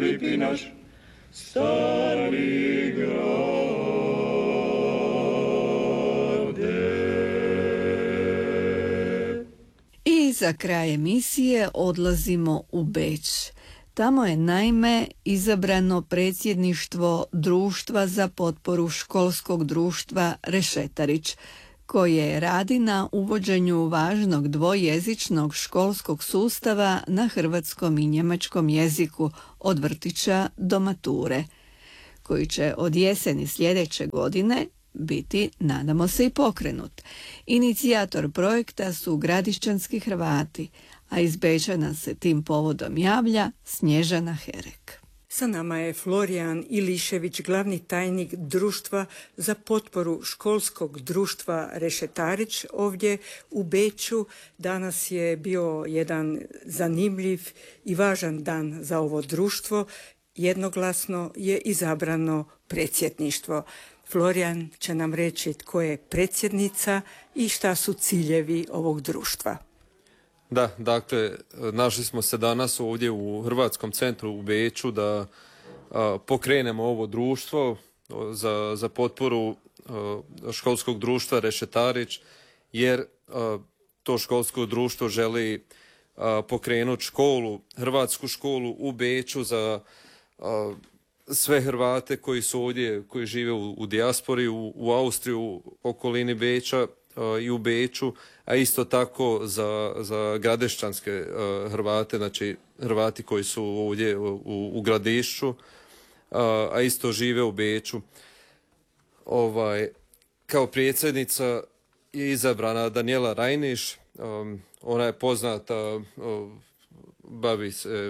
lipi naš stari grade. I za kraj emisije odlazimo u Beč. Tamo je naime izabrano predsjedništvo Društva za potporu školskog društva Rešetarić, koje radi na uvođenju važnog dvojezičnog školskog sustava na hrvatskom i njemačkom jeziku od vrtića do mature, koji će od jeseni sljedeće godine biti, nadamo se, i pokrenut. Inicijator projekta su gradišćanski Hrvati, a iz Beča nam se tim povodom javlja Snježana Herek. Sa nama je Florijan Ilišević, glavni tajnik Društva za potporu školskog društva Rešetarić ovdje u Beču. Danas je bio jedan zanimljiv i važan dan za ovo društvo. Jednoglasno je izabrano predsjedništvo. Florijan će nam reći tko je predsjednica i šta su ciljevi ovog društva. Da, dakle, našli smo se danas ovdje u Hrvatskom centru u Beču da pokrenemo ovo društvo za potporu školskog društva Rešetarić, jer to školsko društvo želi pokrenuti školu, hrvatsku školu u Beču za sve Hrvate koji su ovdje, koji žive u dijaspori, u Austriji, u okolini Beča i u Beču, a isto tako za gradišćanske Hrvate, znači Hrvati koji su ovdje u Gradišću, a isto žive u Beču. Kao predsjednica je izabrana Danijela Rajniš, ona je poznata, bavi se...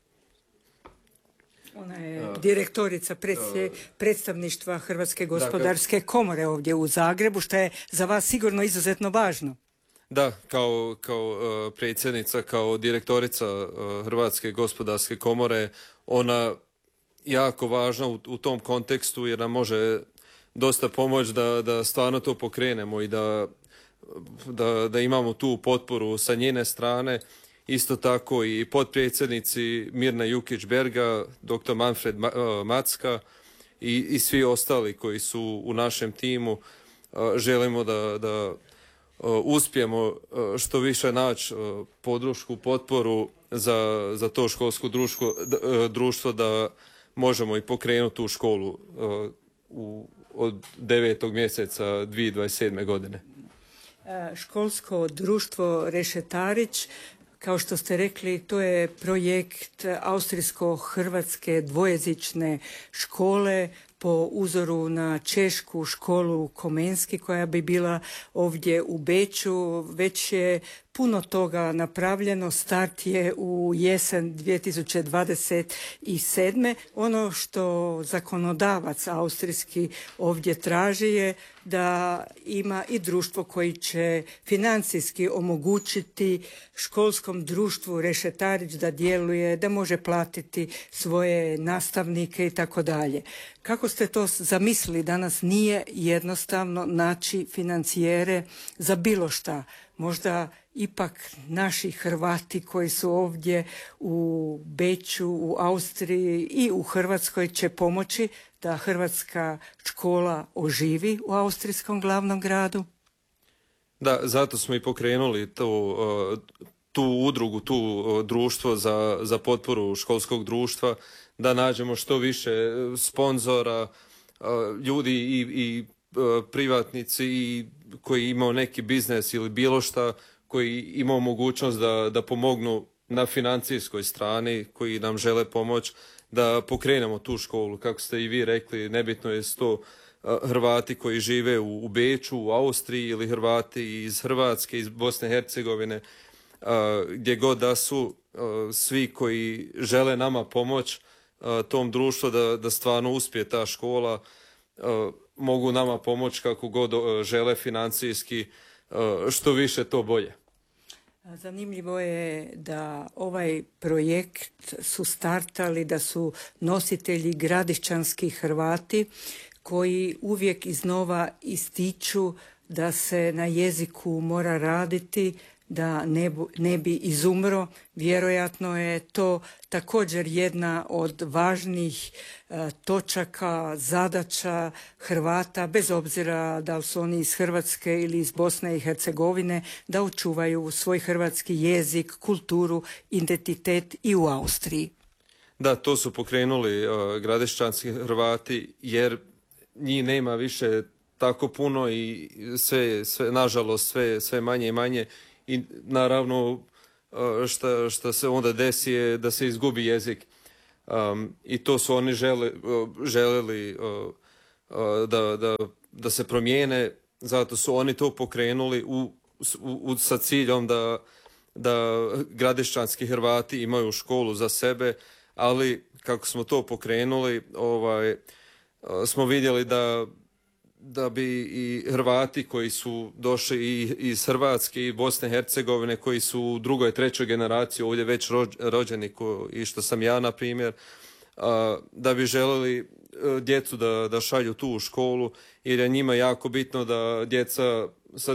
Ona je direktorica predstavništva Hrvatske gospodarske komore ovdje u Zagrebu, što je za vas sigurno izuzetno važno. Da, kao predsjednica, kao direktorica Hrvatske gospodarske komore, ona jako važna u tom kontekstu jer nam može dosta pomoći da stvarno to pokrenemo i da imamo tu potporu sa njene strane. Isto tako i potpredsjednici Mirna Jukić-Berga, dr. Manfred Macka i svi ostali koji su u našem timu. Želimo da uspijemo što više naći podršku, potporu za to školsko društvo da možemo i pokrenuti tu školu od 9. mjeseca 2027. godine. Školsko društvo Rešetarić, kao što ste rekli, to je projekt austrijsko-hrvatske dvojezične škole po uzoru na češku školu Komenski koja bi bila ovdje u Beču. Već je puno toga napravljeno, start je u jesen 2027. Ono što zakonodavac austrijski ovdje traži je da ima i društvo koji će financijski omogućiti školskom društvu Rešetarić da djeluje, da može platiti svoje nastavnike i tako dalje. Kako ste to zamislili? Danas nije jednostavno naći financijere za bilo šta. Možda ipak naši Hrvati koji su ovdje u Beču, u Austriji i u Hrvatskoj će pomoći da hrvatska škola oživi u austrijskom glavnom gradu? Da, zato smo i pokrenuli tu udrugu, tu društvo za potporu školskog društva, da nađemo što više sponzora, ljudi i privatnici i koji imaju neki biznes ili bilo šta, koji imaju mogućnost da pomognu na financijskoj strani, koji nam žele pomoći da pokrenemo tu školu. Kako ste i vi rekli, nebitno je to Hrvati koji žive u Beču, u Austriji ili Hrvati iz Hrvatske, iz Bosne i Hercegovine, gdje god da su, svi koji žele nama pomoći tom društvu da stvarno uspije ta škola, mogu nama pomoći kako god žele financijski, što više to bolje. Zanimljivo je da ovaj projekt su startali, da su nositelji gradišćanski Hrvati koji uvijek iznova ističu da se na jeziku mora raditi, da ne bi izumro. Vjerojatno je to također jedna od važnih točaka, zadaća Hrvata, bez obzira da li su oni iz Hrvatske ili iz Bosne i Hercegovine, da očuvaju svoj hrvatski jezik, kulturu, identitet i u Austriji. Da, to su pokrenuli gradišćanski Hrvati, jer njih nema više tako puno i sve nažalost, sve manje i manje. I naravno što se onda desi je da se izgubi jezik. I to su oni željeli da se promijene, zato su oni to pokrenuli sa ciljom da gradišćanski Hrvati imaju školu za sebe, ali kako smo to pokrenuli, smo vidjeli da bi i Hrvati koji su došli i iz Hrvatske i Bosne i Hercegovine, koji su u drugoj, trećoj generaciji ovdje već rođeni, i što sam ja, na primjer, da bi željeli djecu da šalju tu u školu, jer je njima jako bitno da djeca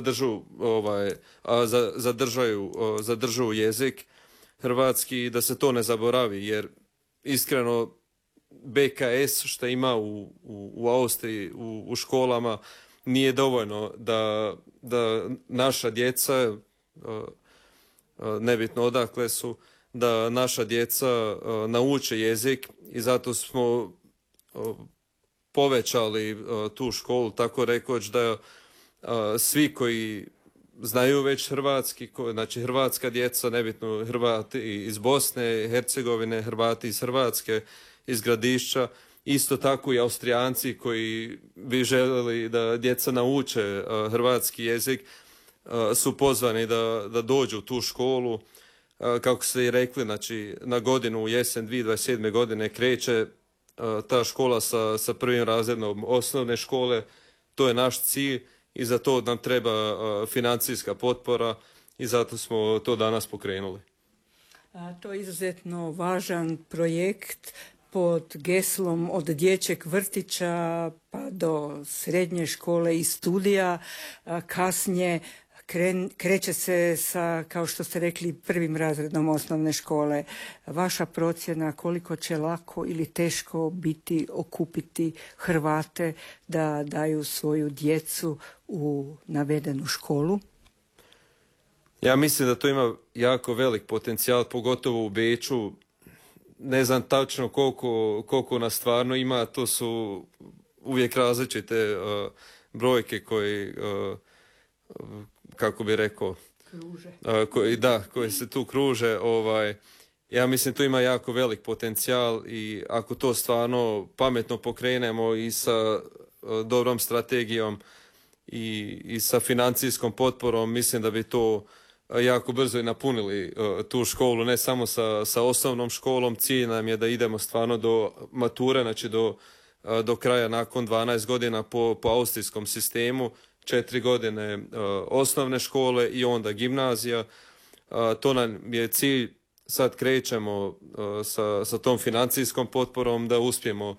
zadržaju jezik hrvatski i da se to ne zaboravi, jer iskreno BKS što ima u Austriji u školama nije dovoljno da naša djeca, nebitno odakle su, da naša djeca nauče jezik, i zato smo povećali tu školu, tako rekoć, da svi koji znaju već hrvatski, znači hrvatska djeca, nebitno Hrvati iz Bosne i Hercegovine, Hrvati iz Hrvatske, iz Gradišća, isto tako i Austrijanci koji bi željeli da djeca nauče hrvatski jezik, su pozvani da dođu u tu školu. Kako ste i rekli, znači na godinu, u jesen 2027. godine kreće ta škola sa prvim razredom osnovne škole. To je naš cilj i za to nam treba financijska potpora i zato smo to danas pokrenuli. To je izuzetno važan projekt pod geslom od dječjeg vrtića pa do srednje škole i studija. Kasnije kreće se sa, kao što ste rekli, prvim razredom osnovne škole. Vaša procjena koliko će lako ili teško biti okupiti Hrvate da daju svoju djecu u navedenu školu? Ja mislim da to ima jako velik potencijal, pogotovo u Beču. Ne znam tačno koliko nas stvarno ima, to su uvijek različite brojke koji, kako bi rekao, koje se tu kruže. Ja mislim tu ima jako velik potencijal i ako to stvarno pametno pokrenemo i sa dobrom strategijom i sa financijskom potporom, mislim da bi to jako brzo i napunili tu školu, ne samo sa osnovnom školom. Cilj nam je da idemo stvarno do mature, znači do kraja nakon 12 godina po austrijskom sistemu, 4 godine osnovne škole i onda gimnazija. To nam je cilj. Sad krećemo sa tom financijskom potporom da uspijemo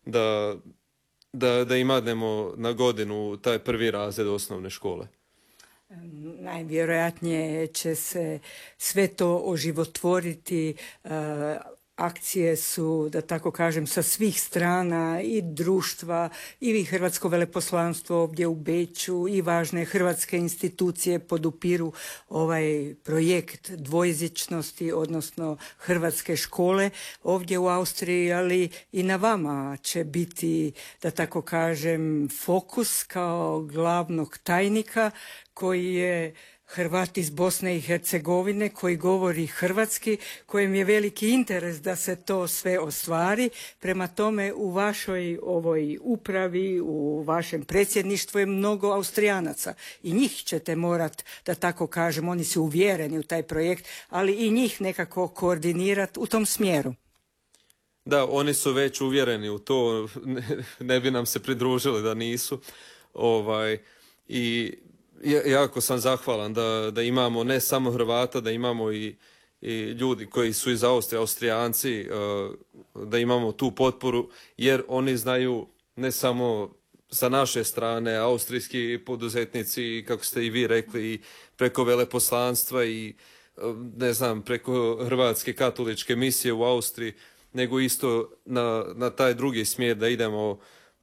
da imadnemo na godinu taj prvi razred osnovne škole. Najvjerojatnije će se sve to oživotvoriti. Akcije su, da tako kažem, sa svih strana, i društva, i Hrvatsko veleposlanstvo ovdje u Beču, i važne hrvatske institucije podupiru ovaj projekt dvojezičnosti, odnosno hrvatske škole ovdje u Austriji, ali i na vama će biti, da tako kažem, fokus kao glavnog tajnika koji je Hrvat iz Bosne i Hercegovine, koji govori hrvatski, kojem je veliki interes da se to sve ostvari. Prema tome, u vašoj ovoj upravi, u vašem predsjedništvu je mnogo Austrijanaca i njih ćete morat, da tako kažem, oni su uvjereni u taj projekt, ali i njih nekako koordinirati u tom smjeru. Da, oni su već uvjereni u to, ne bi nam se pridružili da nisu. I jako sam zahvalan da imamo ne samo Hrvata, da imamo i ljudi koji su iz Austrije, Austrijanci, da imamo tu potporu, jer oni znaju ne samo sa naše strane, austrijski poduzetnici, kako ste i vi rekli, i preko veleposlanstva i ne znam, preko Hrvatske katoličke misije u Austriji, nego isto na taj drugi smjer da idemo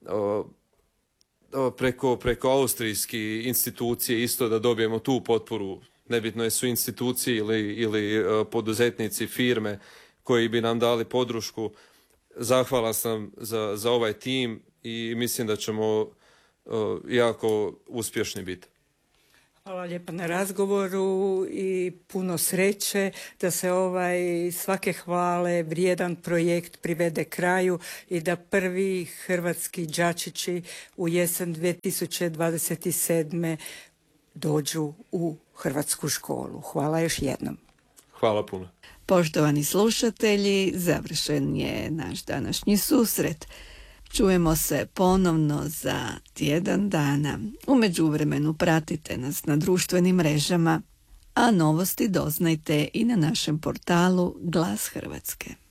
preko austrijski institucije isto da dobijemo tu potporu. Nebitno je su institucije ili poduzetnici, firme koji bi nam dali podršku. Zahvalan sam za ovaj tim i mislim da ćemo jako uspješni biti. Hvala lijepa na razgovoru i puno sreće da se ovaj svake hvale vrijedan projekt privede kraju i da prvi hrvatski đačići u jesen 2027. dođu u hrvatsku školu. Hvala još jednom. Hvala puno. Poštovani slušatelji, završen je naš današnji susret. Čujemo se ponovno za tjedan dana. U međuvremenu pratite nas na društvenim mrežama, a novosti doznajte i na našem portalu Glas Hrvatske.